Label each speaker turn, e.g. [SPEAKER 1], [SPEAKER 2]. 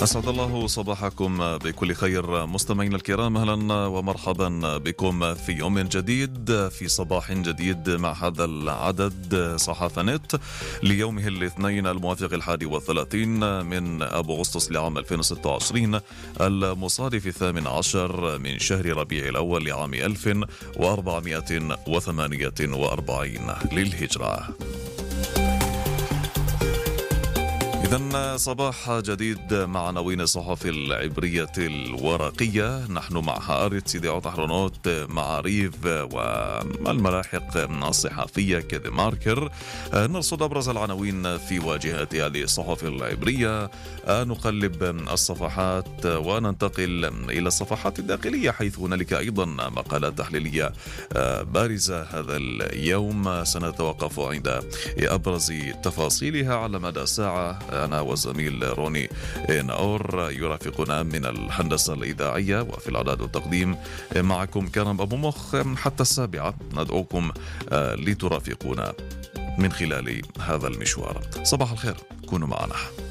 [SPEAKER 1] أسعد الله صباحكم بكل خير مستمعينا الكرام، أهلا ومرحبا بكم في يوم جديد، في صباح جديد مع هذا العدد صحافة نت ليومه الاثنين الموافق 31 من أبو أغسطس لعام 2026 المصادف 18 من شهر ربيع الأول لعام 1448 للهجرة. إذن صباح جديد مع عناوين الصحف العبرية الورقية. نحن مع هآرتس، يديعوت أحرونوت، معاريف والملاحق الصحفية كذا ماركر. نرصد أبرز العناوين في واجهة هذه الصحف العبرية، نقلب الصفحات وننتقل إلى الصفحات الداخلية حيث هنالك أيضا مقالات تحليلية بارزة هذا اليوم سنتوقف عند أبرز تفاصيلها على مدى ساعة. أنا والزميل روني ناور يرافقنا من الهندسة الإذاعية، وفي الإعداد والتقديم معكم كرم أبو مخ حتى 7. ندعوكم لترافقونا من خلال هذا المشوار. صباح الخير، كونوا معنا.